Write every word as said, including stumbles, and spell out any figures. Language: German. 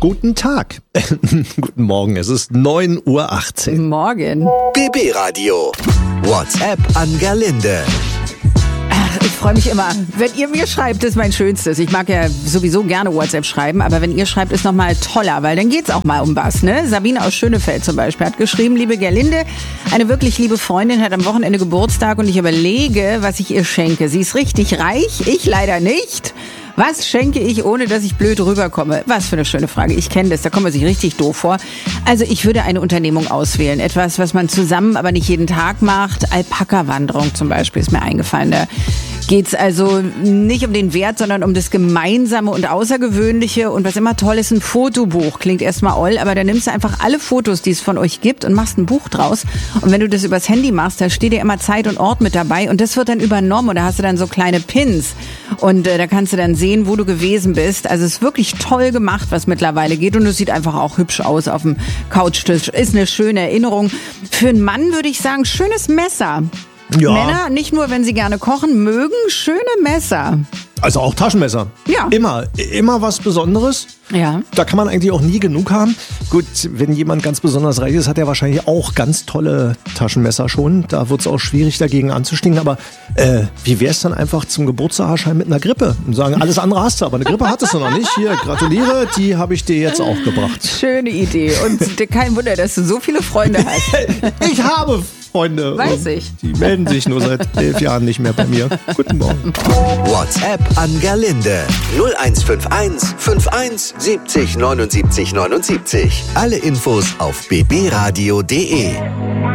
Guten Tag. Guten Morgen, es ist neun Uhr achtzehn. Morgen. B B Radio. WhatsApp an Gerlinde. Ach, ich freue mich immer. Wenn ihr mir schreibt, ist mein Schönstes. Ich mag ja sowieso gerne WhatsApp schreiben, aber wenn ihr schreibt, ist nochmal toller, weil dann geht's auch mal um was, ne? Sabine aus Schönefeld zum Beispiel hat geschrieben, liebe Gerlinde, eine wirklich liebe Freundin hat am Wochenende Geburtstag und ich überlege, was ich ihr schenke. Sie ist richtig reich, ich leider nicht. Was schenke ich, ohne dass ich blöd rüberkomme? Was für eine schöne Frage. Ich kenne das, da kommt man sich richtig doof vor. Also ich würde eine Unternehmung auswählen. Etwas, was man zusammen, aber nicht jeden Tag macht. Alpaka-Wanderung zum Beispiel ist mir eingefallen. Da geht's also nicht um den Wert, sondern um das Gemeinsame und Außergewöhnliche. Und was immer toll ist, ein Fotobuch. Klingt erstmal oll, aber da nimmst du einfach alle Fotos, die es von euch gibt und machst ein Buch draus. Und wenn du das übers Handy machst, da steht dir immer Zeit und Ort mit dabei. Und das wird dann übernommen. Und da hast du dann so kleine Pins. Und äh, da kannst du dann sehen, wo du gewesen bist. Also es ist wirklich toll gemacht, was mittlerweile geht. Und es sieht einfach auch hübsch aus auf dem Couchtisch. Ist eine schöne Erinnerung. Für einen Mann würde ich sagen, schönes Messer. Ja. Männer, nicht nur, wenn sie gerne kochen, mögen schöne Messer. Also auch Taschenmesser. Ja. Immer, immer was Besonderes. Ja. Da kann man eigentlich auch nie genug haben. Gut, wenn jemand ganz besonders reich ist, hat er wahrscheinlich auch ganz tolle Taschenmesser schon. Da wird es auch schwierig, dagegen anzustinken. Aber äh, wie wäre es dann einfach zum Geburtstagschein mit einer Grippe? Und sagen, alles andere hast du, aber eine Grippe hattest du noch nicht. Hier, gratuliere, die habe ich dir jetzt auch gebracht. Schöne Idee. Und kein Wunder, dass du so viele Freunde hast. Ich habe Freunde. Weiß ich. Die melden sich nur seit elf Jahren nicht mehr bei mir. Guten Morgen. WhatsApp an Gerlinde. null eins fünf eins fünf eins siebzig neunundsiebzig neunundsiebzig. Alle Infos auf b b radio punkt d e.